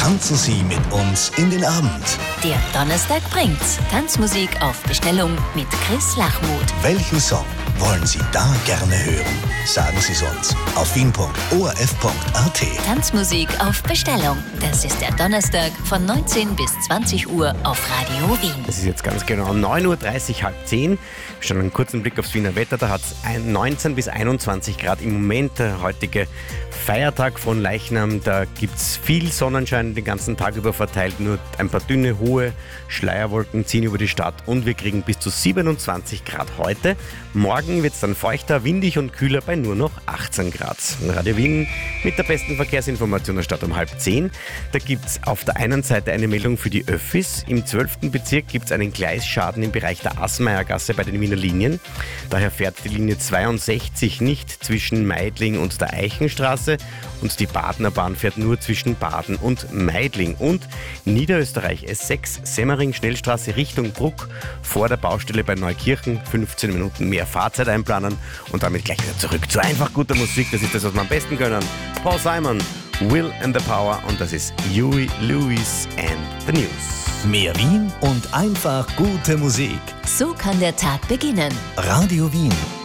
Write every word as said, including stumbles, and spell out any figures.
tanzen Sie mit uns in den Abend. Der Donnerstag bringt's. Tanzmusik auf Bestellung mit Chris Lachmuth. Welchen Song wollen Sie da gerne hören? Sagen Sie es uns auf wien punkt o r f punkt a t. Tanzmusik auf Bestellung. Das ist der Donnerstag von neunzehn bis zwanzig Uhr auf Radio Wien. Es ist jetzt ganz genau neun Uhr dreißig, halb zehn. Schon einen kurzen Blick aufs Wiener Wetter. Da hat es neunzehn bis einundzwanzig Grad im Moment. Der heutige Feiertag von Leichnam. Da gibt es viel Sonnenschein den ganzen Tag über verteilt. Nur ein paar dünne, hohe Schleierwolken ziehen über die Stadt und wir kriegen bis zu siebenundzwanzig Grad heute. Morgen wird es dann feuchter, windig und kühler bei nur noch achtzehn Grad. Radio Wien mit der besten Verkehrsinformation der Stadt um halb zehn. Da gibt es auf der einen Seite eine Meldung für die Öffis. Im zwölften Bezirk gibt es einen Gleisschaden im Bereich der Asmeiergasse bei den Wiener Linien. Daher fährt die Linie zweiundsechzig nicht zwischen Meidling und der Eichenstraße und die Badener Bahn fährt nur zwischen Baden und Meidling. Und Niederösterreich S sechs Semmering Schnellstraße Richtung Bruck vor der Baustelle bei Neukirchen. fünfzehn Minuten mehr Fahrzeit einplanen und damit gleich wieder zurück zu einfach guter Musik. Das ist das, was wir am besten können. Paul Simon, Will and the Power und das ist Huey Lewis and the News. Mehr Wien und einfach gute Musik. So kann der Tag beginnen. Radio Wien.